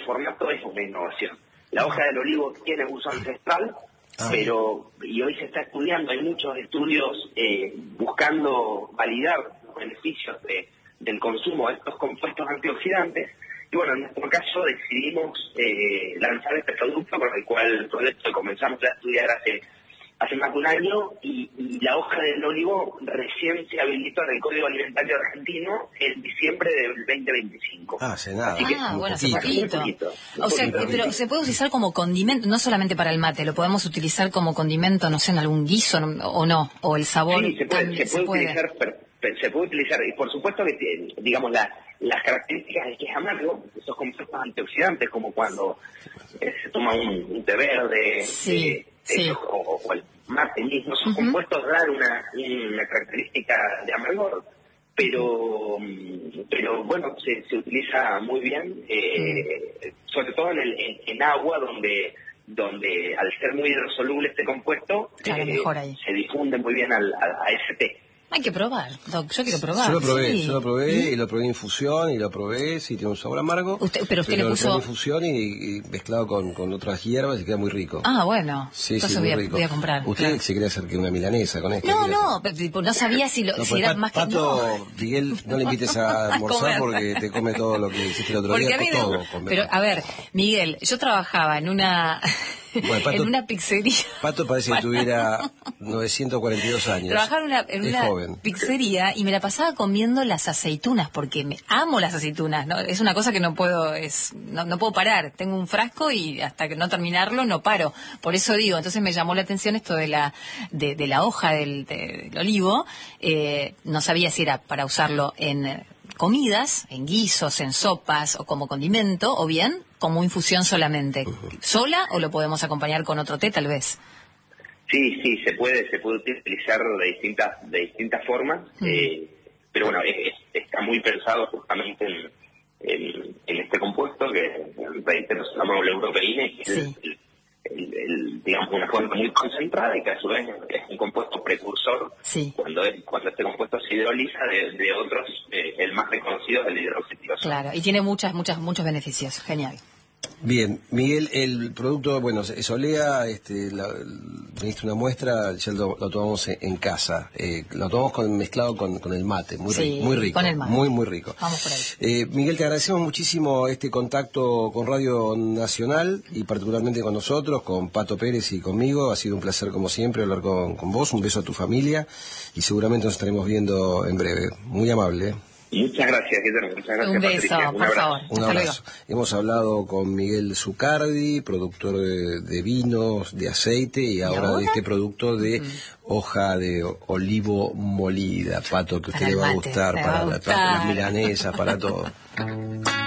formato es una innovación. La hoja del olivo tiene uso ancestral, y hoy se está estudiando, hay muchos estudios buscando validar los beneficios del consumo de estos compuestos antioxidantes. Y bueno, en nuestro caso decidimos lanzar este producto con el cual comenzamos a estudiar hace más de un año, y la hoja del olivo recién se habilitó en el Código Alimentario Argentino en diciembre del 2025. Hace nada. Así que bueno, hace poquito. Poquito. Pero se puede utilizar como condimento, no solamente para el mate, lo podemos utilizar como condimento, no sé, en algún guiso o no, o el sabor. Sí, se puede utilizar, y por supuesto que, digamos, las características de que es amargo, esos compuestos antioxidantes, como cuando se toma un té verde, o el mate mismo, esos compuestos dan una característica de amargor, pero bueno, se utiliza muy bien, sobre todo en agua, donde al ser muy hidrosoluble este compuesto, mejor ahí. se difunde muy bien a ese té. Hay que probar, Doc, yo quiero probar. Yo lo probé, y lo probé en infusión, y lo probé, sí, tiene un sabor amargo. Pero usted le puso... Lo probé en infusión y mezclado con otras hierbas y queda muy rico. Ah, bueno, sí, entonces muy rico. Voy a comprar. Usted se quiere hacer que una milanesa con esto. No sabía si era más que... Pato, Miguel, no le invites a almorzar porque te come todo lo que hiciste el otro día. Pero, a ver, Miguel, yo trabajaba en una... Bueno, en una pizzería. Pato parece que tuviera 942 años. Trabajaba en una pizzería y me la pasaba comiendo las aceitunas, porque amo las aceitunas, ¿no? Es una cosa que no puedo parar. Tengo un frasco y hasta que no terminarlo no paro. Por eso digo, entonces me llamó la atención esto de la hoja del olivo. No sabía si era para usarlo en comidas, en guisos, en sopas o como condimento, o bien como infusión solamente. ¿Sola o lo podemos acompañar con otro té, tal vez? Sí, se puede utilizar de distintas formas, pero bueno, está muy pensado justamente en este compuesto que, reitero, se llama oleuropeína, que es digamos, una fuente muy concentrada y que a su vez es un compuesto precursor cuando este compuesto se hidroliza de otros, el más reconocido es el hidroxitiosa. Claro, y tiene muchos beneficios. Genial. Bien, Miguel, el producto, bueno, es Olea, viniste una muestra, ya lo tomamos en casa, lo tomamos mezclado con el mate, muy rico, con el mate. Muy rico. Vamos por ahí. Miguel, te agradecemos muchísimo este contacto con Radio Nacional y particularmente con nosotros, con Pato Pérez y conmigo. Ha sido un placer como siempre hablar con vos, un beso a tu familia y seguramente nos estaremos viendo en breve. Muy amable. Muchas gracias, Guillermo. Muchas gracias, un beso, Patricia. por favor. Un abrazo. Hemos hablado con Miguel Zucardi, productor de vinos, de aceite y ahora de este producto de hoja de olivo molida. Pato, que a usted le va a gustar para las milanesas, para todo.